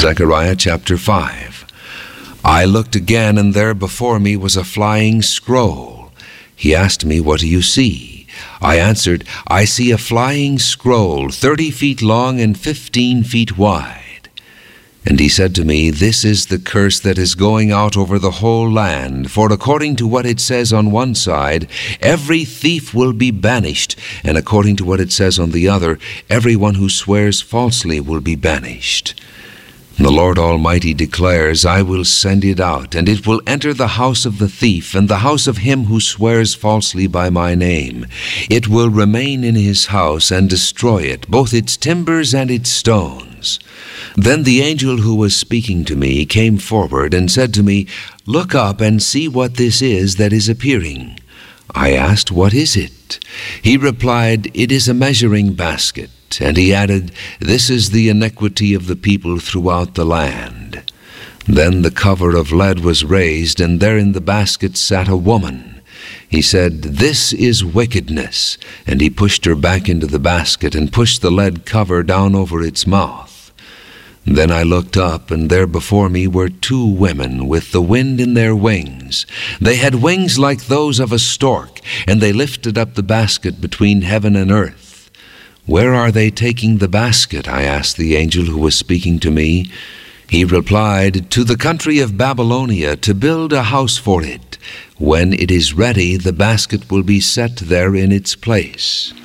Zechariah chapter 5. I looked again, and there before me was a flying scroll. He asked me, "What do you see?" I answered, "I see a flying scroll, 30 feet long and 15 feet wide." And he said to me, "This is the curse that is going out over the whole land. For according to what it says on one side, every thief will be banished, and according to what it says on the other, everyone who swears falsely will be banished. The Lord Almighty declares, I will send it out, and it will enter the house of the thief, and the house of him who swears falsely by my name. It will remain in his house and destroy it, both its timbers and its stones." Then the angel who was speaking to me came forward and said to me, "Look up and see what this is that is appearing." I asked, "What is it?" He replied, "It is a measuring basket." And he added, "This is the iniquity of the people throughout the land." Then the cover of lead was raised, and there in the basket sat a woman. He said, "This is wickedness." And he pushed her back into the basket and pushed the lead cover down over its mouth. Then I looked up, and there before me were 2 women with the wind in their wings. They had wings like those of a stork, and they lifted up the basket between heaven and earth. "Where are they taking the basket?" I asked the angel who was speaking to me. He replied, "To the country of Babylonia, to build a house for it. When it is ready, the basket will be set there in its place."